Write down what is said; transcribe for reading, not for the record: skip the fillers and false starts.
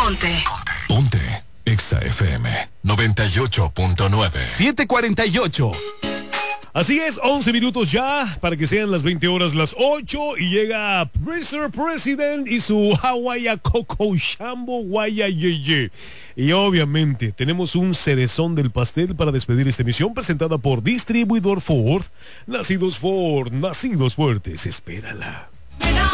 Ponte Exa FM 98.9. 7:48. Así es, 11 minutos ya para que sean las 20 horas las 8 y llega Mr. President y su Hawaii Coco Shambo Guaya Yeye. Y obviamente tenemos un cerezón del pastel para despedir esta emisión presentada por Distribuidor Ford. Nacidos Ford, nacidos fuertes, espérala.